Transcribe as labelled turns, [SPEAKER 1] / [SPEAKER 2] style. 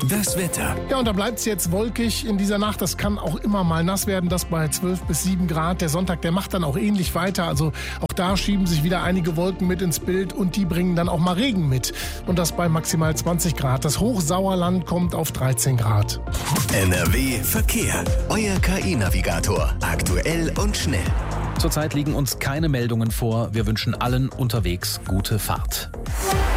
[SPEAKER 1] Das Wetter.
[SPEAKER 2] Ja, und da bleibt es jetzt wolkig in dieser Nacht. Das kann auch immer mal nass werden, das bei 12 bis 7 Grad. Der Sonntag, der macht dann auch ähnlich weiter. Also auch da schieben sich wieder einige Wolken mit ins Bild und die bringen dann auch mal Regen mit. Und das bei maximal 20 Grad. Das Hochsauerland kommt auf 13 Grad.
[SPEAKER 1] NRW Verkehr. Euer KI-Navigator. Aktuell und schnell.
[SPEAKER 3] Zurzeit liegen uns keine Meldungen vor. Wir wünschen allen unterwegs gute Fahrt.